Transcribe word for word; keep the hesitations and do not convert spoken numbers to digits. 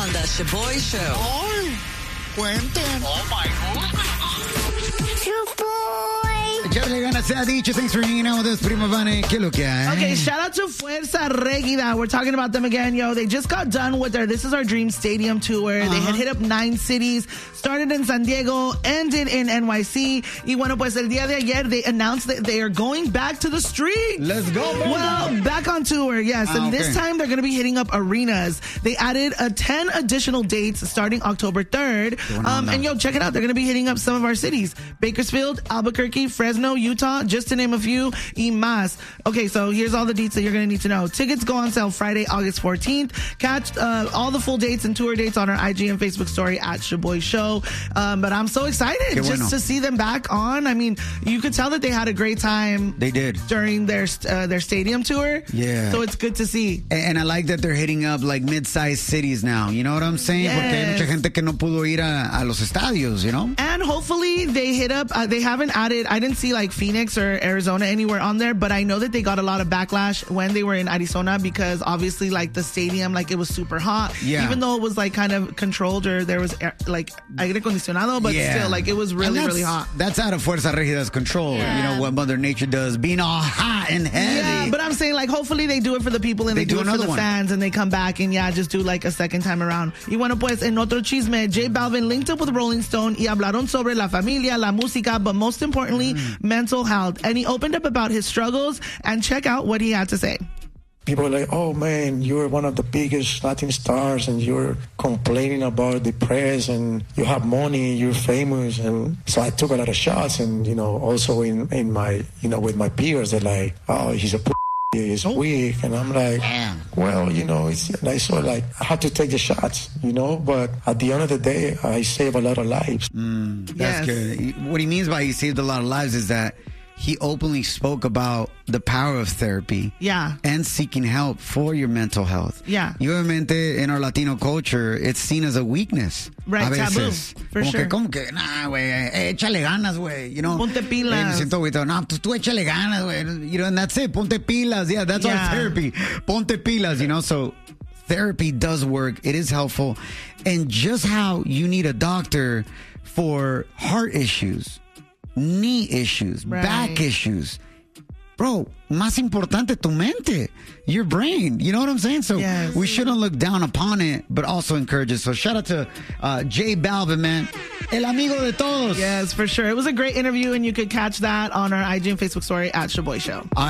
on the Shaboy Show. Ay, cuenten. Oh, my God. Shaboy. Echarle ganas se ha dicho. Thanks for hanging out with us, Prima Vane. ¿Qué lo que hay? Okay, shout out to Fuerza Regida. We're talking about them again, yo. They just got done with their This Is Our Dream Stadium tour. Uh-huh. They had hit up nine cities, started in San Diego, ended in N Y C. Y bueno, pues el día de ayer, they announced that they are going back to the streets. Let's go, baby. Well, back on tour, yes. Ah, and okay. this time, they're going to be hitting up arenas. They added uh, ten additional dates starting October third. Um, and yo, check it out. They're going to be hitting up some of our cities. Bakersfield, Albuquerque, Fresno, Utah, just to name a few, y más. Okay, so here's all the dates that you're going to need to know. Tickets go on sale Friday, August fourteenth. Catch uh, all the full dates and tour dates on our I G and Facebook story at Shaboy Show. Um, but I'm so excited Qué just bueno. to see them back on. I mean, you could tell that they had a great time. They did. During their uh, their stadium tour. Yeah. So it's good to see. And, and I like that they're hitting up like mid-sized cities now. You know what I'm saying? Yes. Porque hay mucha gente que no pudo ir a, a los estadios, you know? And hopefully they hit up, uh, they haven't added, I didn't see like Phoenix or Arizona anywhere on there, but I know that they got a lot of backlash when they were in Arizona because obviously like the stadium, like it was super hot. Yeah. Even though it was like kind of controlled or there was air, like aire acondicionado, but Yeah. still like it was really, really hot. That's out of Fuerza Regida's control. Yeah. You know, what Mother Nature does, being all hot and heavy. Yeah, but I'm saying like hopefully they do it for the people and They they, do, do it for another the one. fans and they come back and yeah, just do like a second time around. Y bueno pues en otro chisme, J Balvin linked up with Rolling Stone y hablaron sobre la familia, la música, but most importantly, mm. mental health. And he opened up about his struggles and check out what he had to say. People are like, oh man, you're one of the biggest Latin stars and you're complaining about the press and you have money, you're famous. And so I took a lot of shots and, you know, also in, in my, you know, with my peers, they're like, oh, he's a p- he's weak. And I'm like, Damn. well, you know, it's, and I sort of like, I have to take the shots, you know, but at the end of the day, I save a lot of lives. Mm, that's Yes. good. What he means by he saved a lot of lives is that he openly spoke about the power of therapy. Yeah. And seeking help for your mental health. Yeah. Y obviamente in our Latino culture, it's seen as a weakness. Right, a taboo, veces. for como sure. Que, como que, nah, güey, échale ganas, güey. You know, Ponte pilas. Eh, me siento agüitado. No, tú, tú échale ganas, güey. You know, and that's it. Ponte pilas. Yeah, that's Yeah. our therapy. Ponte pilas, you know, so therapy does work. It is helpful. And just how you need a doctor for heart issues, knee issues, Right. back issues. Bro, más importante tu mente, your brain. You know what I'm saying? So Yes. we shouldn't look down upon it, but also encourage it. So shout out to uh, J Balvin, man. El amigo de todos. Yes, for sure. It was a great interview and you could catch that on our I G and Facebook story at Shaboy Show.